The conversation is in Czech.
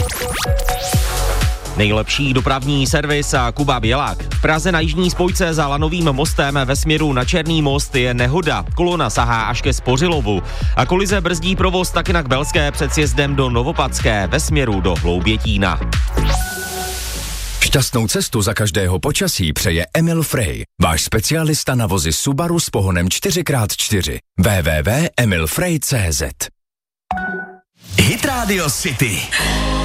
Nejlepší dopravní servis a Kuba Bělák. V Praze na jižní spojce za Lanovým mostem ve směru na Černý most je nehoda. Kolona sahá až ke Spořilovu. A kolize brzdí provoz taky na Kbelské před sjezdem do Novopadské ve směru do Hloubětína. Šťastnou cestu za každého počasí přeje Emil Frey, váš specialista na vozy Subaru s pohonem 4x4. www.emilfrey.cz. Hit Radio City.